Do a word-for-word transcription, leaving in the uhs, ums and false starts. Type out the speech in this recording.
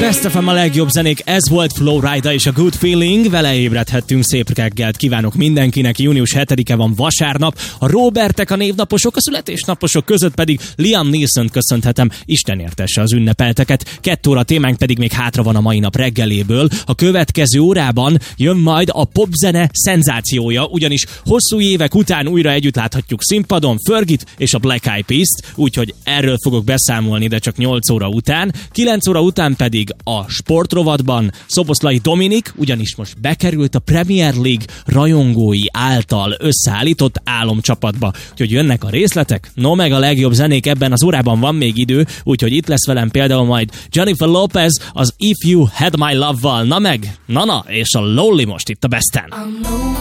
Best ef em a legjobb zenék, ez volt Flowrida és a Good Feeling, vele ébredhettünk, szép reggelt kívánok mindenkinek, június hetedike van, vasárnap, a Robertek a névnaposok, a születésnaposok között pedig Liam Neeson köszönhetem, Isten értesse az ünnepelteket, kettő óra témánk pedig még hátra van a mai nap reggeléből, a következő órában jön majd a popzene szenzációja, ugyanis hosszú évek után újra együtt láthatjuk színpadon Fergit és a Black Eyed Peas-t, úgyhogy erről fogok beszámolni, de csak nyolc óra után, kilenc óra után pedig a sportrovatban Szoboszlai Dominik, ugyanis most bekerült a Premier League rajongói által összeállított álomcsapatba. Úgyhogy jönnek a részletek, no meg a legjobb zenék, ebben az órában van még idő, úgyhogy itt lesz velem például majd Jennifer Lopez az If You Had My Love-val, na meg, na-na, és a Lonely most itt a Besten.